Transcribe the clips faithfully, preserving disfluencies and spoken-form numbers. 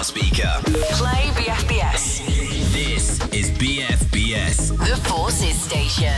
speaker. Play B F B S. This is B F B S. The Forces Station.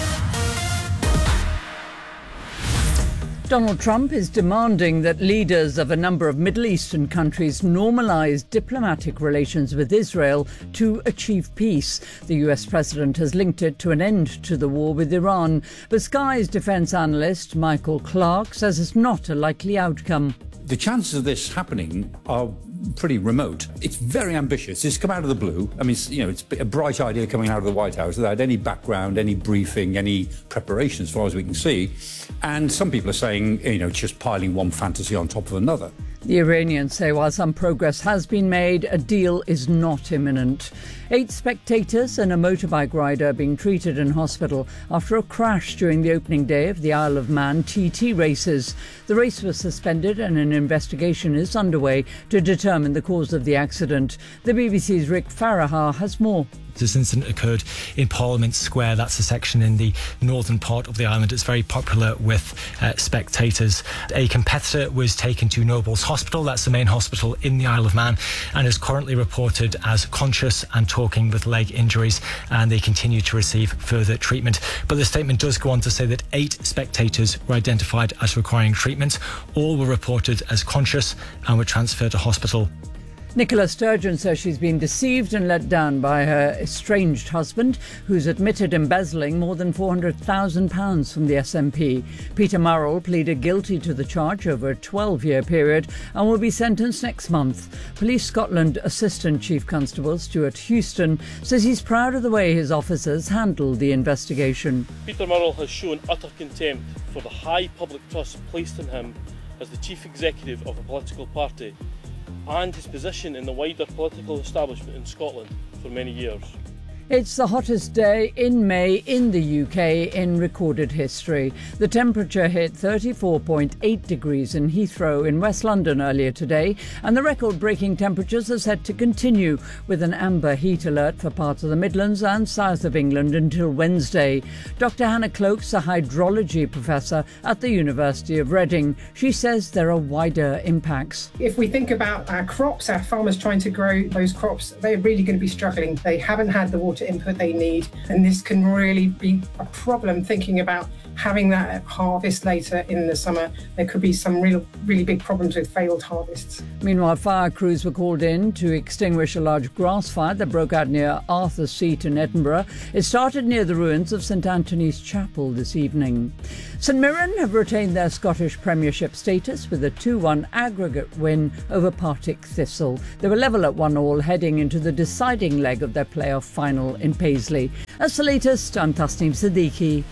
Donald Trump is demanding that leaders of a number of Middle Eastern countries normalise diplomatic relations with Israel to achieve peace. The U S president has linked it to an end to the war with Iran. But Sky's defence analyst Michael Clark says it's not a likely outcome. The chances of this happening are pretty remote. It's very ambitious. It's come out of the blue. I mean, it's, you know, it's a bright idea coming out of the White House without any background, any briefing, any preparation, as far as we can see. And some people are saying, you know, just piling one fantasy on top of another. The Iranians say while some progress has been made, a deal is not imminent. Eight spectators and a motorbike rider are being treated in hospital after a crash during the opening day of the Isle of Man T T races. The race was suspended and an investigation is underway to determine the cause of the accident. The B B C's Rick Farahar has more. This incident occurred in Parliament Square. That's a section in the northern part of the island. It's very popular with uh, spectators. A competitor was taken to Nobles Hospital. That's the main hospital in the Isle of Man, and is currently reported as conscious and talking with leg injuries, and they continue to receive further treatment. But the statement does go on to say that eight spectators were identified as requiring treatment. All were reported as conscious and were transferred to hospital. Nicola Sturgeon says she's been deceived and let down by her estranged husband, who's admitted embezzling more than four hundred thousand pounds from the S N P. Peter Murrell pleaded guilty to the charge over a twelve-year period and will be sentenced next month. Police Scotland Assistant Chief Constable Stuart Houston says he's proud of the way his officers handled the investigation. Peter Murrell has shown utter contempt for the high public trust placed in him as the chief executive of a political party, and his position in the wider political establishment in Scotland for many years. It's the hottest day in May in the U K in recorded history. The temperature hit thirty-four point eight degrees in Heathrow in West London earlier today, and the record-breaking temperatures are set to continue with an amber heat alert for parts of the Midlands and south of England until Wednesday. Doctor Hannah Cloak's a hydrology professor at the University of Reading. She says there are wider impacts. If we think about our crops, our farmers trying to grow those crops, they're really going to be struggling. They haven't had the water input they need, and this can really be a problem thinking about having that harvest later in the summer. There could be some real, really big problems with failed harvests. Meanwhile, fire crews were called in to extinguish a large grass fire that broke out near Arthur Seat in Edinburgh. It started near the ruins of St Anthony's Chapel this evening. St Mirren have retained their Scottish Premiership status with a two one aggregate win over Partick Thistle. They were level at one all heading into the deciding leg of their playoff final in Paisley. That's the latest. I'm Tasneem Siddiqui.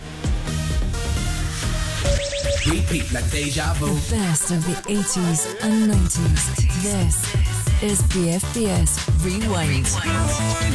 Repeat like deja vu. The best of the eighties and nineties. This is B F B S Rewind.